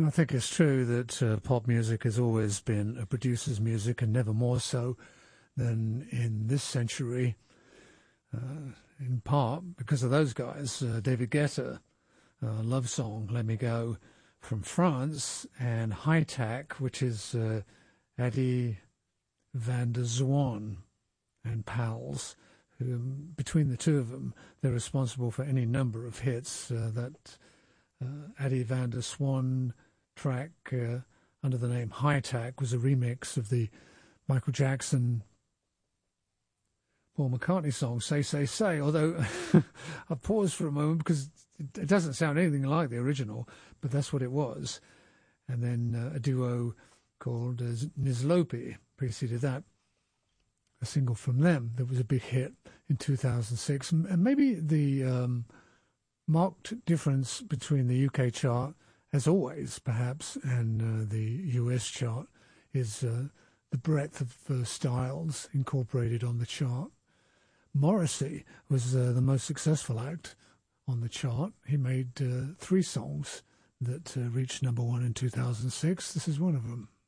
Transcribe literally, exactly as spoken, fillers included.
I think it's true that uh, pop music has always been a producer's music, and never more so than in this century, uh, in part because of those guys. Uh, David Guetta, uh, Love Song, Let Me Go, from France, and High Tack, which is uh, Eddie van der Zwan and pals, who, between the two of them, they're responsible for any number of hits. Uh, that uh, Eddie van der Zwan track uh, under the name High Tack was a remix of the Michael Jackson Paul McCartney song Say Say Say, although I paused for a moment because it doesn't sound anything like the original, but that's what it was. And then uh, a duo called uh, Nizlopi preceded that, a single from them that was a big hit in two thousand six. And maybe the um, marked difference between the U K chart, as always, perhaps, and uh, the U S chart is uh, the breadth of uh, styles incorporated on the chart. Morrissey was uh, the most successful act on the chart. He made uh, three songs that uh, reached number one in two thousand six. This is one of them.